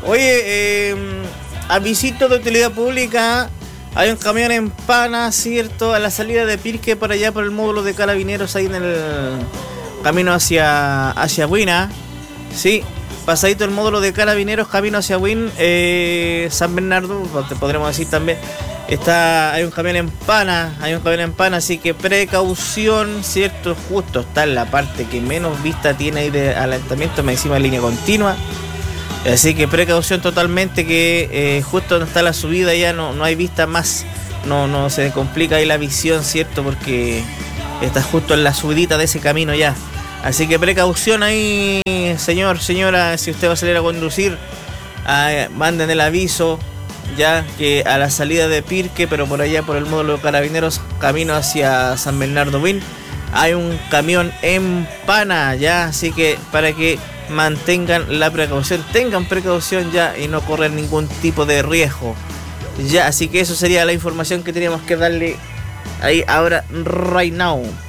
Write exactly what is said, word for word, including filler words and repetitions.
Oye, eh, avisito de utilidad pública. Hay un camión en Pana, ¿cierto? A la salida de Pirque, por allá por el módulo de Carabineros, ahí en el camino hacia, hacia Buina. Sí, pasadito el módulo de Carabineros, camino hacia Buin, eh, San Bernardo, te podremos decir también. Está, hay un camión en Pana, hay un camión en Pana, así que precaución, ¿cierto? Justo está en la parte que menos vista tiene ahí de alentamiento, me encima de línea continua. Así que precaución totalmente, que eh, justo donde está la subida ya no, no hay vista más. No, no se complica ahí la visión, ¿cierto? Porque está justo en la subidita de ese camino ya. Así que precaución ahí, señor, señora, si usted va a salir a conducir, eh, manden el aviso, ya que a la salida de Pirque, pero por allá por el módulo de Carabineros, camino hacia San Bernardo Buin, hay un camión en Pana, ya, así que para que mantengan la precaución, tengan precaución ya y no corren ningún tipo de riesgo. Ya, así que eso sería la información que teníamos que darle ahí ahora, right now.